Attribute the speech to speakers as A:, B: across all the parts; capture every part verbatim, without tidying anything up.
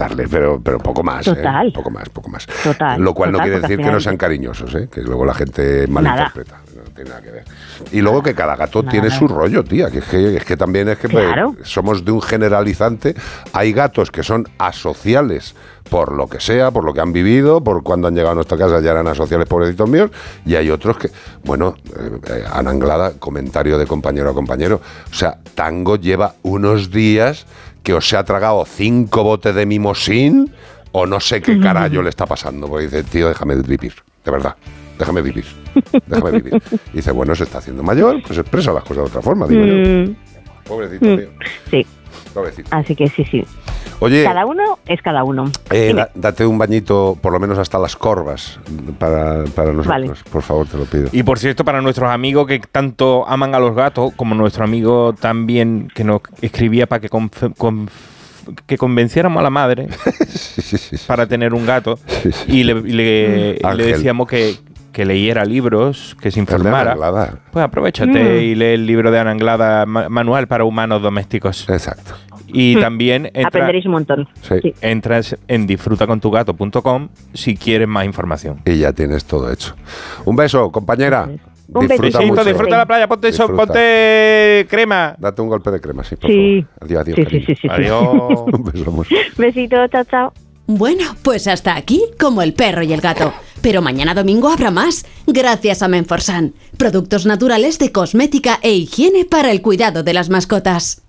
A: darles, pero, pero poco más,
B: Total.
A: ¿eh? Poco más, poco más.
B: Total,
A: Lo cual
B: total,
A: no quiere decir que no sean
B: de...
A: cariñosos, ¿eh? Que luego la gente malinterpreta. Nada. No tiene nada que ver. Y luego que cada gato nada, tiene nada. su rollo, tía, que es que, es que también es que
B: claro.
A: pues, somos de un generalizante. Hay gatos que son asociales por lo que sea, por lo que han vivido, por cuando han llegado a nuestra casa ya eran asociales, pobrecitos míos, y hay otros que, bueno, eh, Ana Anglada, comentario de compañero a compañero, o sea, Tango lleva unos días que os se ha tragado cinco botes de mimosín, o no sé qué carajo le está pasando, porque dice, tío, déjame vivir, de verdad, déjame vivir, déjame vivir. Y dice, bueno, se está haciendo mayor, pues expresa las cosas de otra forma, digo mm. yo. Pobrecito,
B: mm.
A: tío.
B: Sí.
A: Pobrecito.
B: Así que sí, sí.
A: Oye,
B: cada uno es cada uno.
A: Eh, da, date un bañito, por lo menos hasta las corvas, para, para nosotros. Vale. Por favor, te lo pido.
C: Y por cierto, para nuestros amigos que tanto aman a los gatos, como nuestro amigo también que nos escribía para que, conf- conf- que convenciéramos a la madre
A: sí, sí, sí,
C: para
A: sí.
C: tener un gato,
A: sí, sí.
C: y le, le, le decíamos que, que leyera libros, que se informara. Pues aprovechate mm. y lee el libro de Ana Anglada, Manual para Humanos Domésticos.
A: Exacto.
C: Y mm. también entra,
B: aprenderéis un montón.
A: Sí. Sí.
C: Entras en disfruta con tu gato punto com si quieres más información.
A: Y ya tienes todo hecho. Un beso, compañera.
B: Sí.
C: Un disfruta besito, mucho. Disfruta la playa, ponte, eso, ponte crema.
A: Date un golpe de crema, sí, por
B: sí.
A: favor. Adiós, adiós.
B: Sí, sí, sí, sí,
C: adiós.
A: Un beso, amor.
B: Besito, chao, chao.
D: Bueno, pues hasta aquí, como el perro y el gato. Pero mañana domingo habrá más, gracias a Menforsan. Productos naturales de cosmética e higiene para el cuidado de las mascotas.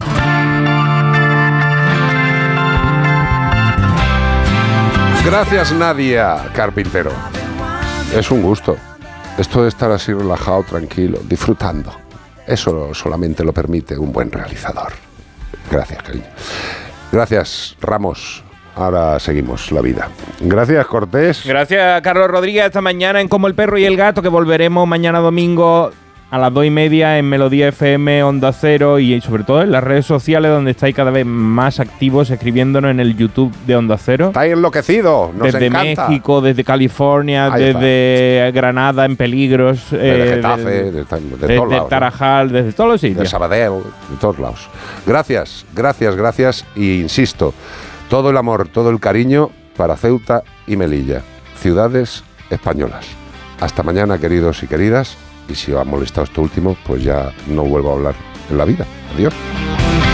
A: Gracias, Nadia Carpintero. Es un gusto. Esto de estar así relajado, tranquilo, disfrutando. Eso solamente lo permite un buen realizador. Gracias, cariño. Gracias, Ramos. Ahora seguimos la vida. Gracias, Cortés.
C: Gracias, Carlos Rodríguez. Esta mañana en Como el Perro y el Gato, que volveremos mañana domingo a las dos y media en Melodía F M, Onda Cero y sobre todo en las redes sociales, donde estáis cada vez más activos escribiéndonos en el YouTube de Onda Cero.
A: Estáis enloquecidos, nos
C: desde
A: encanta.
C: México, desde California, Ahí desde está. Granada, en peligros.
A: Desde eh, Getafe, de, de, de, de
C: desde
A: todos lados.
C: Tarajal, ¿no? Desde todos los sitios.
A: De Sabadell, de todos lados. Gracias, gracias, gracias. Y insisto, todo el amor, todo el cariño para Ceuta y Melilla, ciudades españolas. Hasta mañana, queridos y queridas. Y si os ha molestado esto último, pues ya no vuelvo a hablar en la vida. Adiós.